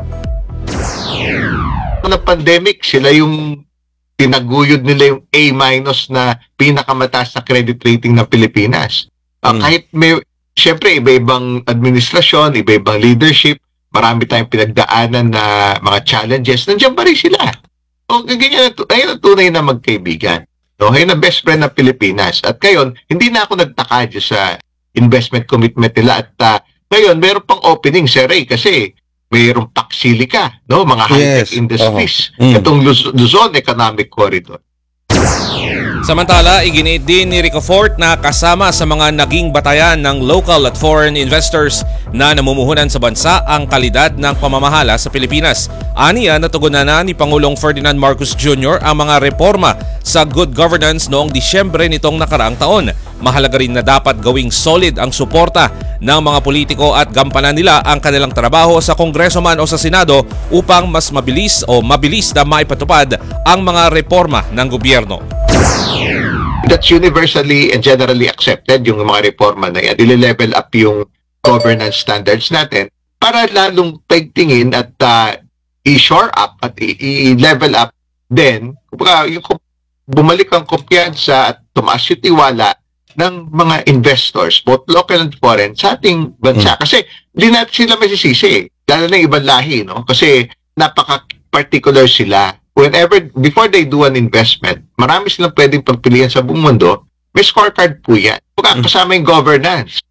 Ng pandemic, sila yung tinaguyod nila yung A- na pinakamataas na credit rating ng Pilipinas. Kahit may siyempre, iba-ibang administrasyon, iba-ibang leadership, marami tayong pinagdaanan na mga challenges, nandiyan pa rin sila. O, ganyan, ayun ang tunay na magkaibigan. No? Ayun ang best friend ng Pilipinas. At ngayon, hindi na ako nagtaka sa investment commitment nila. At ngayon, meron pang opening, Sir Ray, kasi mayroong Paxilica, no? Mga high-tech industries. Itong Luzon Economic Corridor. Samantala, iginiit din ni Ricafort na kasama sa mga naging batayan ng local at foreign investors na namumuhunan sa bansa ang kalidad ng pamamahala sa Pilipinas. Aniya, natugunan na ni Pangulong Ferdinand Marcos Jr. ang mga reforma sa good governance noong Disyembre nitong nakaraang taon. Mahalaga rin na dapat gawing solid ang suporta ng mga politiko at gampanan nila ang kanilang trabaho sa Kongreso man o sa Senado upang mas mabilis na maipatupad ang mga reforma ng gobyerno. That's universally and generally accepted, yung mga reforma na yan. I-level up yung governance standards natin para lalong pagtingin at i-shore up at i-level up din. Yung bumalik ang kumpiyansa at tumaas yung tiwala ng mga investors, both local and foreign, sa ating bansa. Kasi hindi natin sila masisisi. Lalo na ibang lahi, no? Kasi napaka-particular sila. Before they do an investment, marami silang pwedeng pagpilian sa buong mundo May scorecard po yan. Kasama yung governance.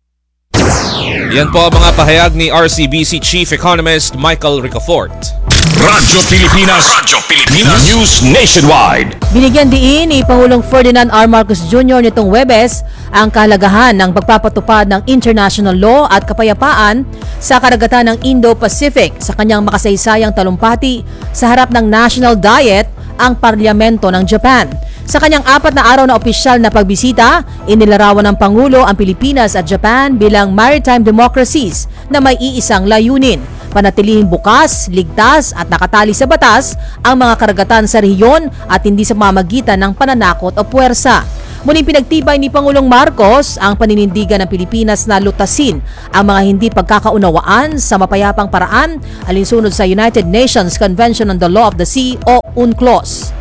Yan po ang mga pahayag ni RCBC Chief Economist Michael Ricafort. Radyo Pilipinas News Nationwide. Binigyan diin ni Pangulong Ferdinand R. Marcos Jr. nitong Huwebes ang kahalagahan ng pagpapatupad ng international law at kapayapaan sa karagatan ng Indo-Pacific sa kanyang makasaysayang talumpati sa harap ng National Diet, ang Parlamento ng Japan. Sa kanyang 4 na araw na opisyal na pagbisita, inilarawan ng Pangulo ang Pilipinas at Japan bilang maritime democracies na may iisang layunin: panatilihing bukas, ligtas at nakatali sa batas ang mga karagatan sa rehiyon at hindi sa pamamagitan ng pananakot o puwersa. Muling pinagtibay ni Pangulong Marcos ang paninindigan ng Pilipinas na lutasin ang mga hindi pagkakaunawaan sa mapayapang paraan alinsunod sa United Nations Convention on the Law of the Sea o UNCLOS.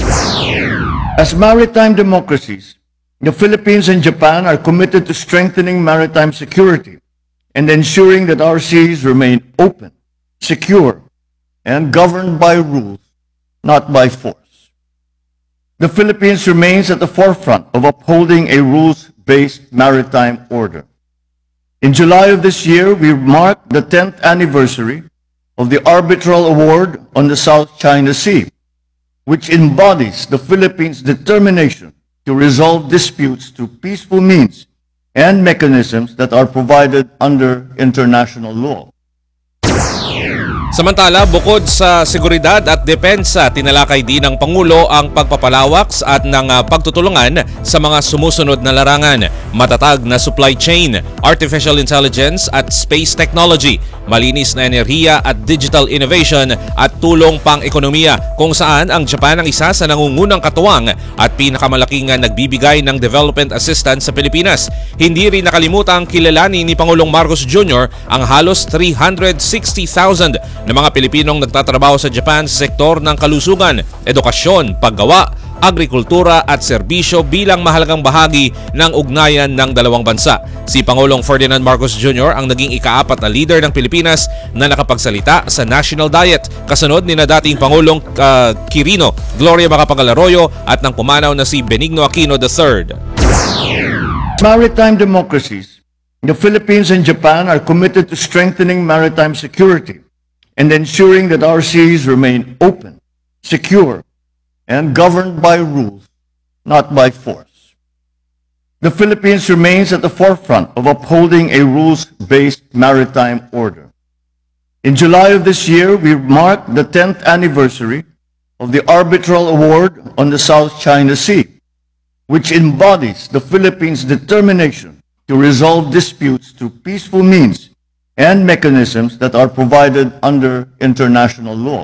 As maritime democracies, the Philippines and Japan are committed to strengthening maritime security and ensuring that our seas remain open, secure, and governed by rules, not by force. The Philippines remains at the forefront of upholding a rules-based maritime order. In July of this year, we marked the 10th anniversary of the Arbitral Award on the South China Sea, which embodies the Philippines' determination to resolve disputes through peaceful means and mechanisms that are provided under international law. Samantala, bukod sa seguridad at depensa, tinalakay din ng Pangulo ang pagpapalawak at ng pagtutulungan sa mga sumusunod na larangan: matatag na supply chain, artificial intelligence at space technology, malinis na enerhiya at digital innovation at tulong pang-ekonomiya, kung saan ang Japan ang isa sa nangungunang katuwang at pinakamalaking nagbibigay ng development assistance sa Pilipinas. Hindi rin nakalimutang kilalanin ni Pangulong Marcos Jr. ang halos 360,000 na mga Pilipinong nagtatrabaho sa Japan sa sektor ng kalusugan, edukasyon, paggawa, agrikultura at serbisyo bilang mahalagang bahagi ng ugnayan ng dalawang bansa. Si Pangulong Ferdinand Marcos Jr. ang naging ika-4 na leader ng Pilipinas na nakapagsalita sa National Diet, kasunod ni na dating Pangulong Quirino, Gloria Macapagal-Arroyo at ng pumanaw na si Benigno Aquino III. Maritime democracies, the Philippines and Japan are committed to strengthening maritime security and ensuring that our seas remain open, secure, and governed by rules, not by force. The Philippines remains at the forefront of upholding a rules-based maritime order. In July of this year, we marked the 10th anniversary of the Arbitral Award on the South China Sea, which embodies the Philippines' determination to resolve disputes through peaceful means and mechanisms that are provided under international law.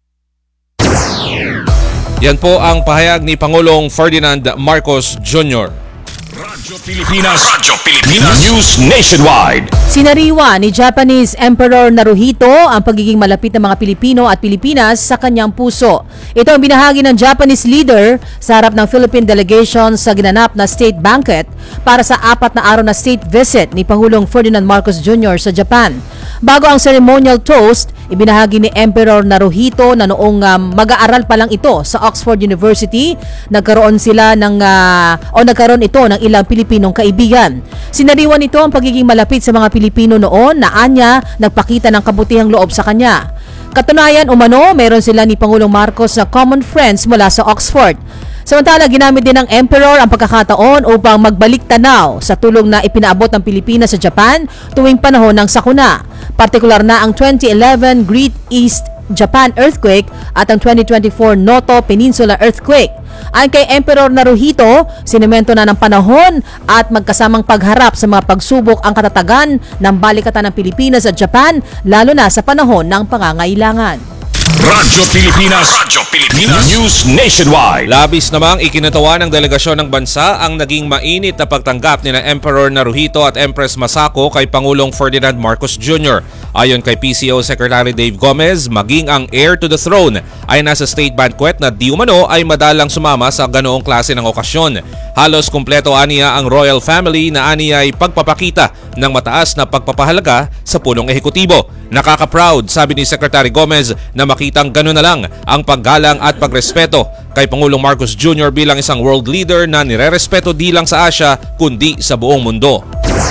Yan po ang pahayag ni Pangulong Ferdinand Marcos Jr. Radyo Pilipinas News Nationwide. Sinariwa ni Japanese Emperor Naruhito ang pagiging malapit ng mga Pilipino at Pilipinas sa kanyang puso. Ito ang binahagi ng Japanese leader sa harap ng Philippine delegation sa ginanap na state banquet para sa 4 na araw na state visit ni Pangulong Ferdinand Marcos Jr. sa Japan. Bago ang ceremonial toast, ibinahagi ni Emperor Naruhito na noong mag-aaral pa lang ito sa Oxford University, nagkaroon ito ng ilang Pilipinong kaibigan. Sinariwan nito ang pagiging malapit sa mga Pilipino noon na anya nagpakita ng kabutihang loob sa kanya. Katunayan, umano, meron sila ni Pangulong Marcos na common friends mula sa Oxford. Samantala, ginamit din ng Emperor ang pagkakataon upang magbalik tanaw sa tulong na ipinaabot ng Pilipinas sa Japan tuwing panahon ng sakuna. Partikular na ang 2011 Great East Japan earthquake at ang 2024 Noto Peninsula earthquake. Ayon kay Emperor Naruhito, sinemento na ng panahon at magkasamang pagharap sa mga pagsubok ang katatagan ng balikatan ng Pilipinas at Japan, lalo na sa panahon ng pangangailangan. Radyo Pilipinas News Nationwide. Labis namang ikinatawa ng delegasyon ng bansa ang naging mainit na pagtanggap ni na Emperor Naruhito at Empress Masako kay Pangulong Ferdinand Marcos Jr. Ayon kay PCO Secretary Dave Gomez, maging ang heir to the throne ay nasa state banquet na di umano ay madalang sumama sa ganoong klase ng okasyon. Halos kumpleto aniya ang royal family na aniya ay pagpapakita ng mataas na pagpapahalaga sa punong ehekutibo. Nakaka-proud, sabi ni Secretary Gomez, na makitang gano'n na lang ang paggalang at pagrespeto kay Pangulong Marcos Jr. bilang isang world leader na nirerespeto di lang sa Asia kundi sa buong mundo.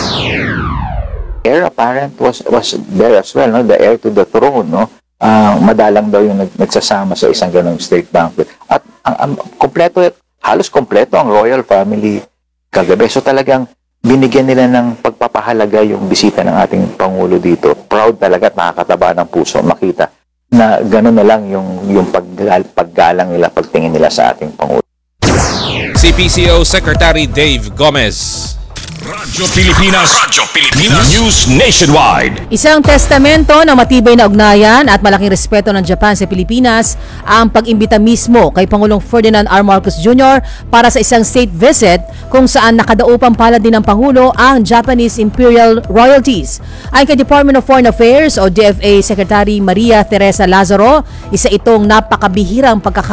Heir apparent was there as well, no? The heir to the throne, no? Madalang daw yung nagsasama sa isang ganong state banquet. At kompleto, halos kompleto ang royal family kagabi. So talagang binigyan nila ng pagpapahalaga yung bisita ng ating Pangulo dito. Proud talaga at nakakataba ng puso makita na gano'n na lang yung paggalang nila, pagtingin nila sa ating Pangulo. Si PCO Secretary Dave Gomez. Radyo Pilipinas. Radyo Pilipinas. News Nationwide. Isang testamento ng matibay na ugnayan at malaking respeto ng Japan sa Pilipinas ang pag-imbita mismo kay Pangulong Ferdinand R. Marcos Jr. para sa isang state visit kung saan nakadaupang palad din ng Pangulo ang Japanese Imperial Royalties. Ayon kay Department of Foreign Affairs o DFA Secretary Maria Teresa Lazaro, isa itong napakabihirang